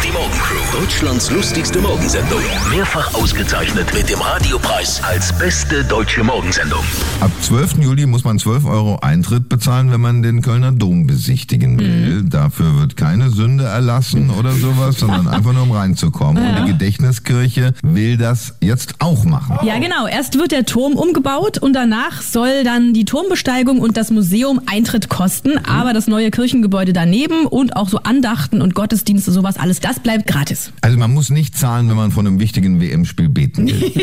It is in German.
Die Morgencrew. Deutschlands lustigste Morgensendung. Mehrfach ausgezeichnet mit dem Radiopreis als beste deutsche Morgensendung. Ab 12. Juli muss man 12 € Eintritt bezahlen, wenn man den Kölner Dom besichtigen will. Dafür wird keine Sünde erlassen oder sowas, sondern einfach nur um reinzukommen. Und die Gedächtniskirche will das jetzt auch machen. Ja, genau. Erst wird der Turm umgebaut und danach soll dann die Turmbesteigung und das Museum Eintritt kosten. Aber das neue Kirchengebäude daneben und auch so Andachten und Gottesdienste, sowas alles, das bleibt gratis. Also man muss nicht zahlen, wenn man von einem wichtigen WM-Spiel beten will.